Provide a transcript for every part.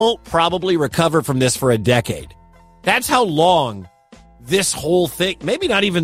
won't probably recover from this for a decade. That's how long this whole thing, maybe not even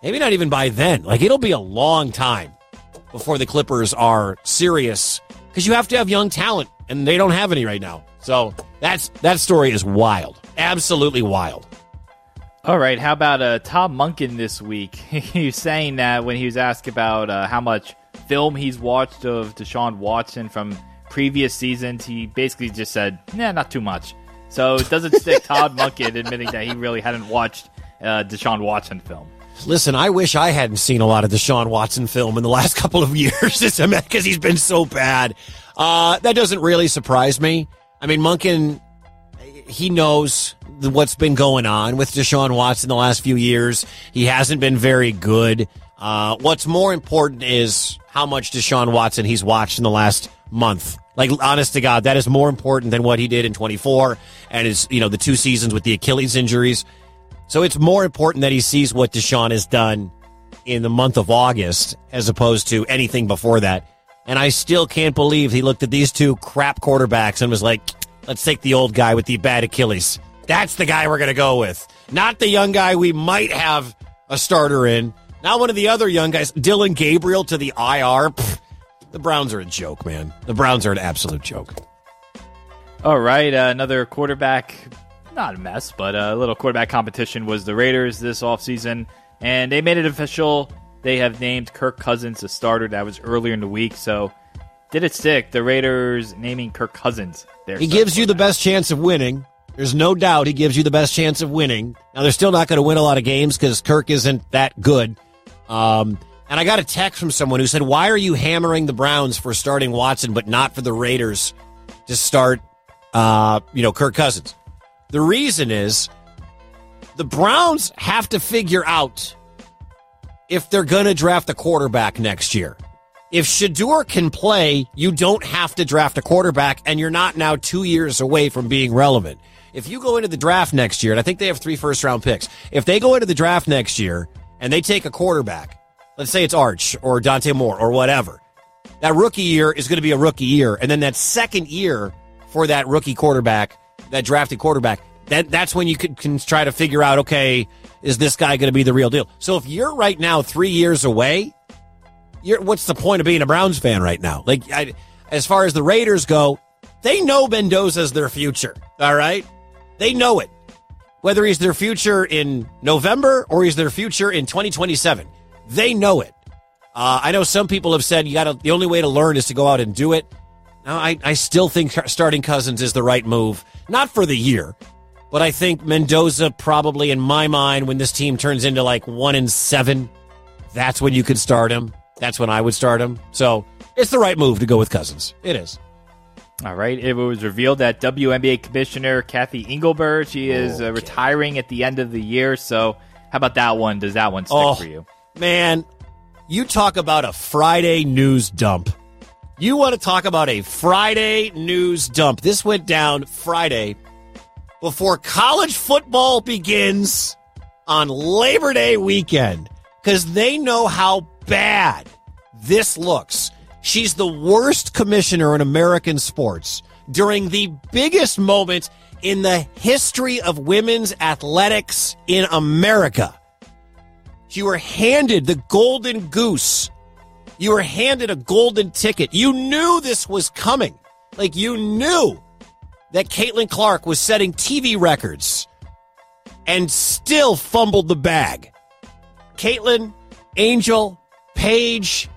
by then. Like, it'll be a long time before the Clippers are serious, because you have to have young talent, and they don't have any right now. So that story is wild. Absolutely wild. All right, how about Tom Monken this week? He was saying that when he was asked about how much film he's watched of Deshaun Watson from previous seasons, he basically just said, nah, not too much. So it doesn't stick Todd Monken admitting that he really hadn't watched Deshaun Watson film. Listen, I wish I hadn't seen a lot of Deshaun Watson film in the last couple of years because he's been so bad. That doesn't really surprise me. I mean, Monken, he knows what's been going on with Deshaun Watson the last few years. He hasn't been very good. What's more important is how much Deshaun Watson he's watched in the last month. Like, honest to God, that is more important than what he did in 24 and the 2 seasons with the Achilles injuries. So it's more important that he sees what Deshaun has done in the month of August as opposed to anything before that. And I still can't believe he looked at these 2 crap quarterbacks and was like, let's take the old guy with the bad Achilles. That's the guy we're going to go with. Not the young guy we might have a starter in. Not one of the other young guys. Dylan Gabriel to the IR. Pfft, the Browns are a joke, man. The Browns are an absolute joke. All right, another quarterback, not a mess, but a little quarterback competition was the Raiders this offseason, and they made it official. They have named Kirk Cousins the starter. That was earlier in the week, so did it stick? The Raiders naming Kirk Cousins their He gives you the best chance of winning. There's no doubt he gives you the best chance of winning. Now, they're still not going to win a lot of games because Kirk isn't that good. And I got a text from someone who said, why are you hammering the Browns for starting Watson but not for the Raiders to start Kirk Cousins? The reason is the Browns have to figure out if they're going to draft a quarterback next year. If Shedeur can play, you don't have to draft a quarterback, and you're not now 2 years away from being relevant. If you go into the draft next year, and I think they have 3 first-round picks, if they go into the draft next year and they take a quarterback, let's say it's Arch or Dante Moore or whatever, that rookie year is going to be a rookie year, and then that second year for that rookie quarterback, that drafted quarterback, that's when you can try to figure out, okay, is this guy going to be the real deal? So if you're right now 3 years away, what's the point of being a Browns fan right now? Like, as far as the Raiders go, they know Mendoza's their future, all right? They know it. Whether he's their future in November or he's their future in 2027, they know it. I know some people have said the only way to learn is to go out and do it. Now, I still think starting Cousins is the right move. Not for the year, but I think Mendoza probably, in my mind, when this team turns into like 1-7, that's when you could start him. That's when I would start him. So it's the right move to go with Cousins. It is. All right. It was revealed that WNBA Commissioner Kathy Engelbert, she is retiring at the end of the year. So how about that one? Does that one stick for you? Man, you talk about a Friday news dump. You want to talk about a Friday news dump. This went down Friday before college football begins on Labor Day weekend because they know how bad this looks. She's the worst commissioner in American sports during the biggest moment in the history of women's athletics in America. You were handed the golden goose. You were handed a golden ticket. You knew this was coming. Like, you knew that Caitlin Clark was setting TV records and still fumbled the bag. Caitlin, Angel, Paige,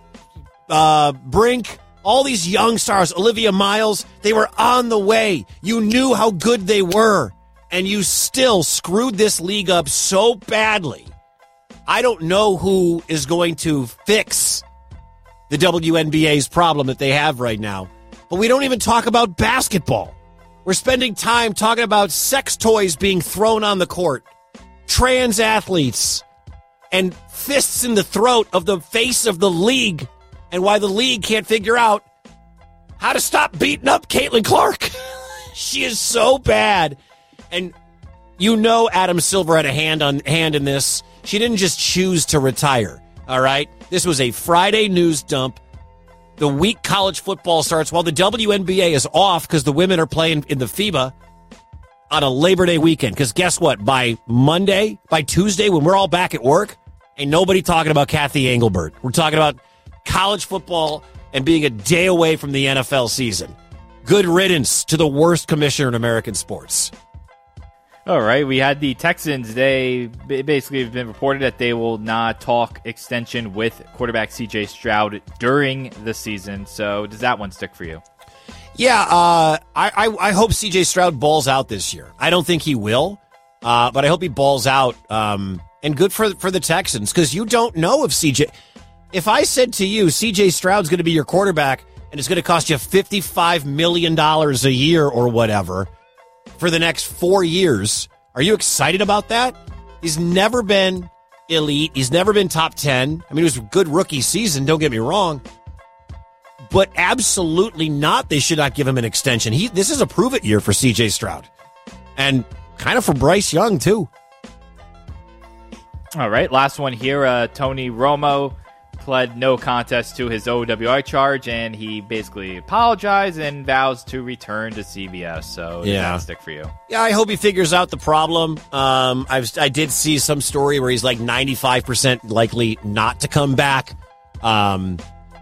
Brink, all these young stars, Olivia Miles, they were on the way. You knew how good they were, and you still screwed this league up so badly. I don't know who is going to fix the WNBA's problem that they have right now, but we don't even talk about basketball. We're spending time talking about sex toys being thrown on the court, trans athletes, and fists in the throat of the face of the league, and why the league can't figure out how to stop beating up Caitlin Clark. She is so bad. And you know Adam Silver had a hand in this. She didn't just choose to retire, all right? This was a Friday news dump. the week college football starts while the WNBA is off because the women are playing in the FIBA on a Labor Day weekend. Because guess what? By Tuesday, when we're all back at work, ain't nobody talking about Kathy Engelbert. We're talking about college football and being a day away from the NFL season. Good riddance to the worst commissioner in American sports. All right, we had the Texans. They basically have been reported that they will not talk extension with quarterback C.J. Stroud during the season. So does that one stick for you? Yeah, I hope C.J. Stroud balls out this year. I don't think he will, but I hope he balls out. And good for the Texans, because you don't know if C.J. If I said to you, C.J. Stroud's going to be your quarterback and it's going to cost you $55 million a year or whatever for the next 4 years, are you excited about that? He's never been elite. He's never been top 10. I mean, it was a good rookie season, don't get me wrong. But absolutely not. They should not give him an extension. This is a prove-it year for C.J. Stroud. And kind of for Bryce Young, too. All right, last one here. Tony Romo pled no contest to his OWI charge, and he basically apologized and vows to return to CBS. So does that stick for you? Yeah, I hope he figures out the problem. I did see some story where he's like 95% likely not to come back. I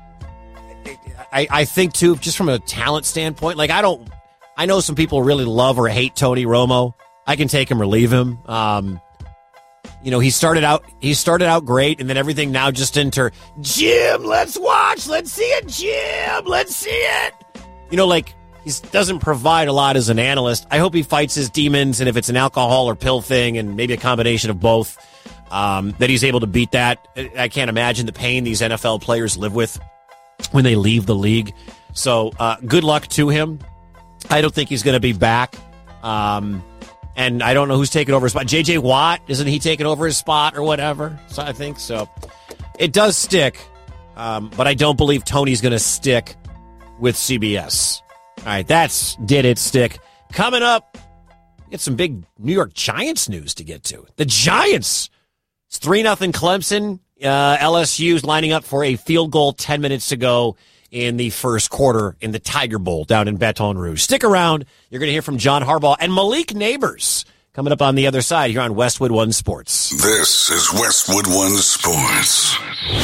think, too, just from a talent standpoint, like I know some people really love or hate Tony Romo. I can take him or leave him. He started out great, and then everything now just Jim, let's watch. Let's see it, Jim. Let's see it. He doesn't provide a lot as an analyst. I hope he fights his demons, and if it's an alcohol or pill thing and maybe a combination of both, that he's able to beat that. I can't imagine the pain these NFL players live with when they leave the league. So good luck to him. I don't think he's going to be back. And I don't know who's taking over his spot. J.J. Watt, isn't he taking over his spot or whatever? So I think so. It does stick, but I don't believe Tony's going to stick with CBS. All right, did it stick. Coming up, we got some big New York Giants news to get to. The Giants, it's 3-0 Clemson. LSU's lining up for a field goal 10 minutes to go in the first quarter in the Tiger Bowl down in Baton Rouge. Stick around. You're going to hear from John Harbaugh and Malik Neighbors coming up on the other side here on Westwood One Sports. This is Westwood One Sports.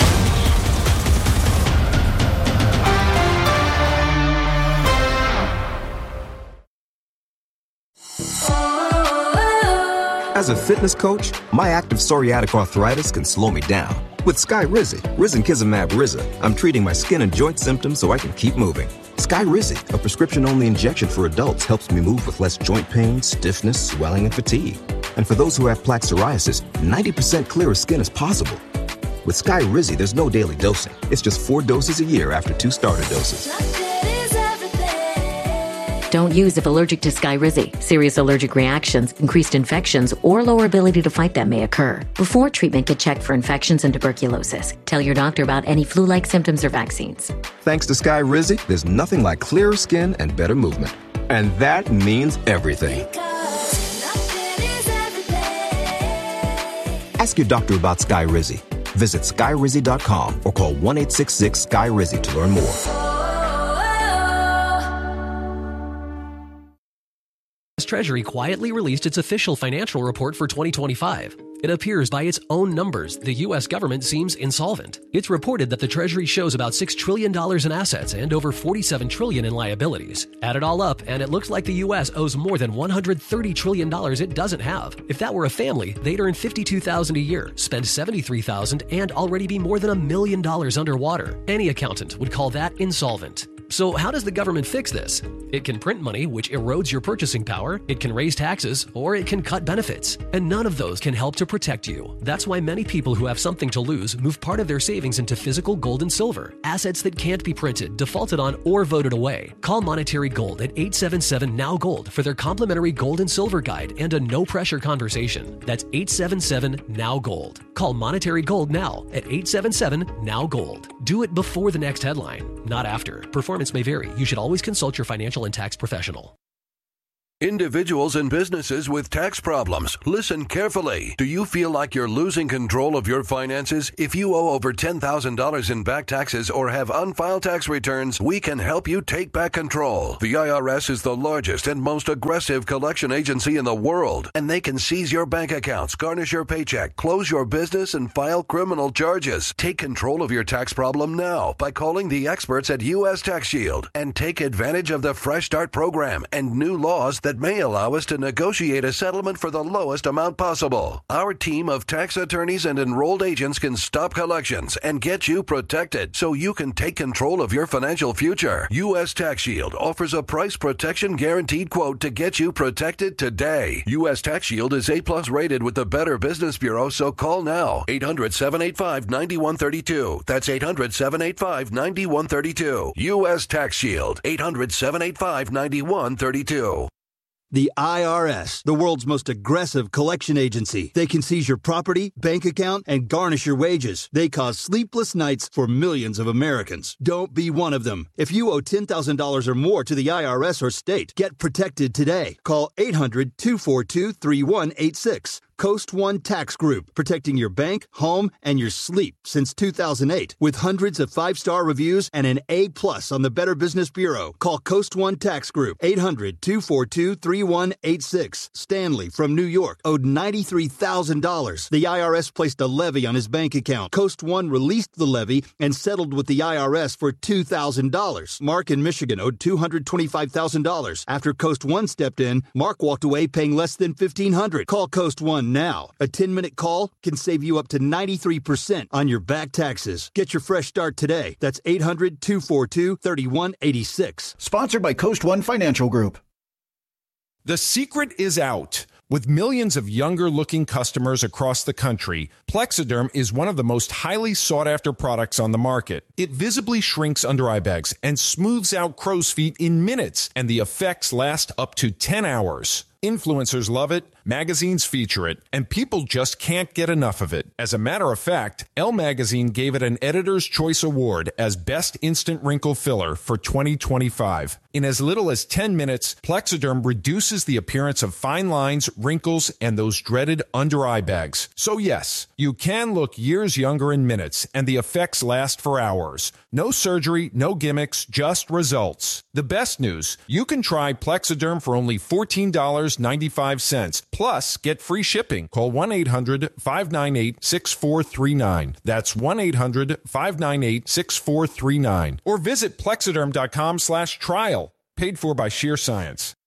As a fitness coach, my active psoriatic arthritis can slow me down. With Skyrizi, risankizumab Riza, I'm treating my skin and joint symptoms so I can keep moving. Skyrizi, a prescription-only injection for adults, helps me move with less joint pain, stiffness, swelling, and fatigue. And for those who have plaque psoriasis, 90% clearer skin is possible. With Skyrizi, there's no daily dosing. It's just 4 doses a year after 2 starter doses. Don't use if allergic to Skyrizi. Serious allergic reactions, increased infections, or lower ability to fight them may occur. Before treatment, get checked for infections and tuberculosis. Tell your doctor about any flu-like symptoms or vaccines. Thanks to Skyrizi, there's nothing like clearer skin and better movement. And that means everything. Ask your doctor about Skyrizi. Visit Skyrizi.com or call 1-866-SKY-RIZI to learn more. Treasury quietly released its official financial report for 2025. It appears by its own numbers, the U.S. government seems insolvent. It's reported that the Treasury shows about $6 trillion in assets and over $47 trillion in liabilities. Add it all up, and it looks like the U.S. owes more than $130 trillion it doesn't have. If that were a family, they'd earn $52,000 a year, spend $73,000, and already be more than $1 million underwater. Any accountant would call that insolvent. So how does the government fix this? It can print money, which erodes your purchasing power, it can raise taxes, or it can cut benefits. And none of those can help to protect you. That's why many people who have something to lose move part of their savings into physical gold and silver, assets that can't be printed, defaulted on, or voted away. Call Monetary Gold at 877-NOW-GOLD for their complimentary gold and silver guide and a no-pressure conversation. That's 877-NOW-GOLD. Call Monetary Gold now at 877-NOW-GOLD. Do it before the next headline, not after. Performance may vary. You should always consult your financial and tax professional. Individuals and businesses with tax problems, listen carefully. Do you feel like you're losing control of your finances? If you owe over $10,000 in back taxes or have unfiled tax returns, we can help you take back control. The IRS is the largest and most aggressive collection agency in the world, and they can seize your bank accounts, garnish your paycheck, close your business, and file criminal charges. Take control of your tax problem now by calling the experts at U.S. Tax Shield and take advantage of the Fresh Start program and new laws that may allow us to negotiate a settlement for the lowest amount possible. Our team of tax attorneys and enrolled agents can stop collections and get you protected so you can take control of your financial future. U.S. Tax Shield offers a price protection guaranteed quote to get you protected today. U.S. Tax Shield is A+ rated with the Better Business Bureau, so call now. 800-785-9132. That's 800-785-9132. U.S. Tax Shield. 800-785-9132. The IRS, the world's most aggressive collection agency. They can seize your property, bank account, and garnish your wages. They cause sleepless nights for millions of Americans. Don't be one of them. If you owe $10,000 or more to the IRS or state, get protected today. Call 800-242-3186. Coast One Tax Group, protecting your bank, home, and your sleep since 2008. With hundreds of 5-star reviews and an A+ on the Better Business Bureau. Call Coast One Tax Group, 800-242-3186. Stanley from New York owed $93,000. The IRS placed a levy on his bank account. Coast One released the levy and settled with the IRS for $2,000. Mark in Michigan owed $225,000. After Coast One stepped in, Mark walked away paying less than $1,500. Call Coast One now. A 10-minute call can save you up to 93% on your back taxes. Get your fresh start today. That's 800-242-3186. Sponsored by Coast One Financial Group. The secret is out. With millions of younger-looking customers across the country, Plexiderm is one of the most highly sought-after products on the market. It visibly shrinks under-eye bags and smooths out crow's feet in minutes, and the effects last up to 10 hours. Influencers love it, magazines feature it, and people just can't get enough of it. As a matter of fact, Elle Magazine gave it an Editor's Choice Award as Best Instant Wrinkle Filler for 2025. In as little as 10 minutes, Plexiderm reduces the appearance of fine lines, wrinkles, and those dreaded under-eye bags. So yes, you can look years younger in minutes, and the effects last for hours. No surgery, no gimmicks, just results. The best news, you can try Plexiderm for only $14.95. Plus, get free shipping. Call 1-800-598-6439. That's 1-800-598-6439. Or visit Plexiderm.com/trial. Paid for by Sheer Science.